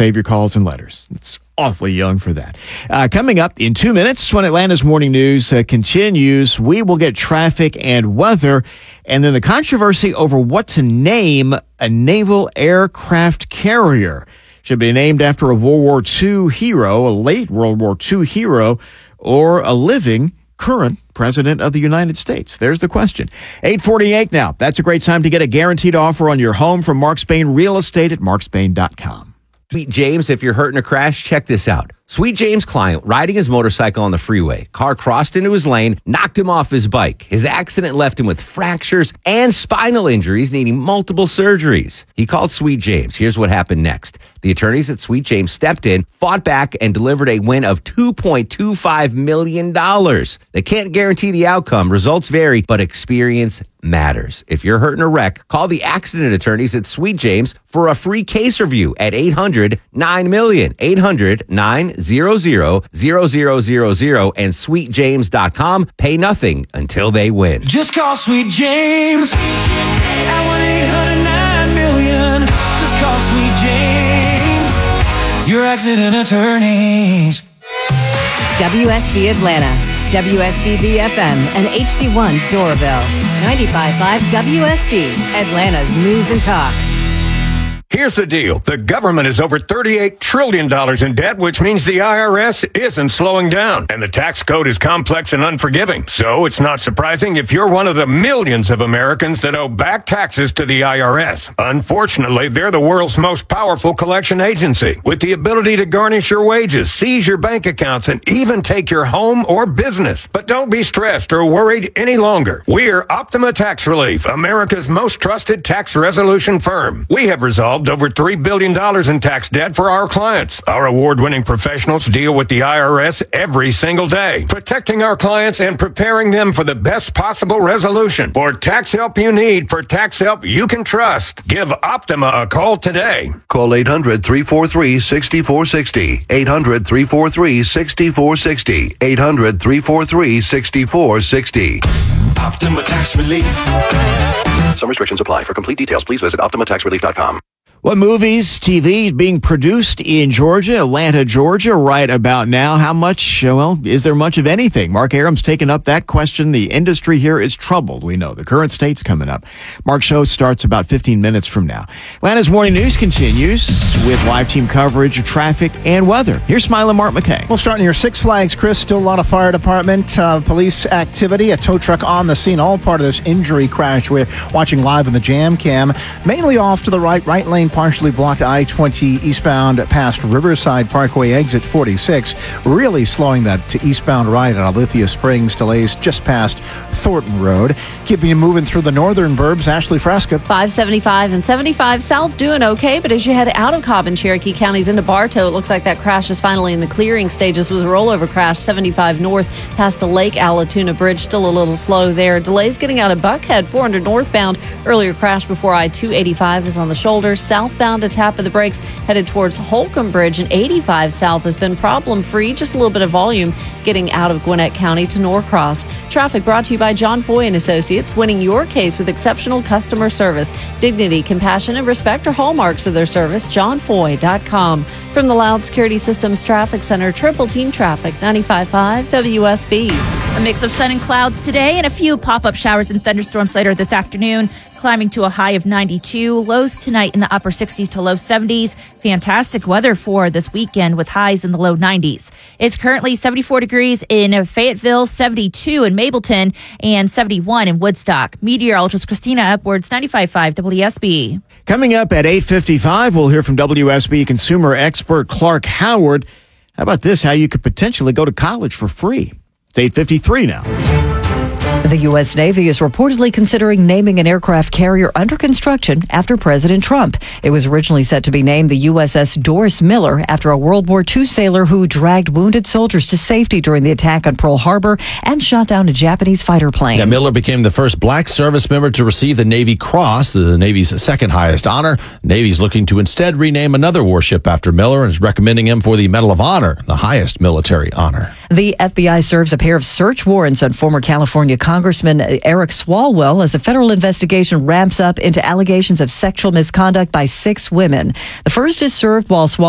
Save your calls and letters. It's awfully young for that. Coming up in 2 minutes, when Atlanta's Morning News continues, we will get traffic and weather, and then the controversy over what to name a naval aircraft carrier. Should be named after a World War II hero, a late World War II hero, or a living current president of the United States. There's the question. 8:48 now. That's a great time to get a guaranteed offer on your home from Mark Spain Real Estate at markspain.com. Sweet James, if you're hurt in a crash, check this out. Sweet James' client, riding his motorcycle on the freeway. Car crossed into his lane, knocked him off his bike. His accident left him with fractures and spinal injuries, needing multiple surgeries. He called Sweet James. Here's what happened next. The attorneys at Sweet James stepped in, fought back, and delivered a win of $2.25 million. They can't guarantee the outcome. Results vary, but experience matters. If you're hurt in a wreck, call the accident attorneys at Sweet James for a free case review at 800-9-MILLION, 800-900-0000, and sweetjames.com. Pay nothing until they win. Just call Sweet James at 1-800-9-MILLION. Just call Sweet James, your accident attorneys. WSB Atlanta, WSBB FM, and HD1 Doraville. 95.5 WSB, Atlanta's News and Talk. Here's the deal. The government is over $38 trillion in debt, which means the IRS isn't slowing down. And the tax code is complex and unforgiving. So it's not surprising if you're one of the millions of Americans that owe back taxes to the IRS. Unfortunately, they're the world's most powerful collection agency, with the ability to garnish your wages, seize your bank accounts, and even take your home or business. But don't be stressed or worried any longer. We're Optima Tax Relief, America's most trusted tax resolution firm. We have resolved over $3 billion in tax debt for our clients. Our award-winning professionals deal with the IRS every single day, protecting our clients and preparing them for the best possible resolution. For tax help you need, for tax help you can trust, give Optima a call today. Call 800-343-6460. 800-343-6460. 800-343-6460. Optima Tax Relief. Some restrictions apply. For complete details, please visit OptimaTaxRelief.com. What movies, TV being produced in Georgia, Atlanta, Georgia, right about now? How much, is there much of anything? Mark Aram's taken up that question. The industry here is troubled. We know the current state's coming up. Mark's show starts about 15 minutes from now. Atlanta's Morning News continues with live team coverage of traffic and weather. Here's Smiling Mark McKay. We'll start near Six Flags, Chris. Still a lot of fire department, police activity, a tow truck on the scene, all part of this injury crash we're watching live in the jam cam. Mainly off to the right lane partially blocked I-20 eastbound past Riverside Parkway exit 46, really slowing that to eastbound right at Alithia Springs. Delays just past Thornton Road. Keeping you moving through the northern burbs. Ashley Fresca. 575 and 75 south doing okay, but as you head out of Cobb and Cherokee counties into Bartow, it looks like that crash is finally in the clearing stages. It was a rollover crash 75 north past the Lake Allatoona Bridge, still a little slow there. Delays getting out of Buckhead 400 northbound. Earlier crash before I-285 is on the shoulder. Southbound a tap of the brakes headed towards Holcomb Bridge, and 85 south has been problem-free. Just a little bit of volume getting out of Gwinnett County to Norcross. Traffic brought to you by John Foy and Associates, winning your case with exceptional customer service. Dignity, compassion, and respect are hallmarks of their service. JohnFoy.com. From the Loud Security Systems Traffic Center, Triple Team Traffic, 95.5 WSB. A mix of sun and clouds today and a few pop-up showers and thunderstorms later this afternoon, climbing to a high of 92. Lows tonight in the upper 60s to low 70s. Fantastic weather for this weekend with highs in the low 90s. It's currently 74 degrees in Fayetteville, 72 in Mableton, and 71 in Woodstock. Meteorologist Christina Upwards, 95.5 WSB. Coming up at 8:55, we'll hear from WSB consumer expert Clark Howard. How about this? How you could potentially go to college for free. It's 8:53 now. The U.S. Navy is reportedly considering naming an aircraft carrier under construction after President Trump. It was originally set to be named the USS Doris Miller after a World War II sailor who dragged wounded soldiers to safety during the attack on Pearl Harbor and shot down a Japanese fighter plane. Yeah, Miller became the first black service member to receive the Navy Cross, the Navy's second highest honor. The Navy's looking to instead rename another warship after Miller and is recommending him for the Medal of Honor, the highest military honor. The FBI serves a pair of search warrants on former California Congressman Eric Swalwell as a federal investigation ramps up into allegations of sexual misconduct by 6 women. The first is served while Swalwell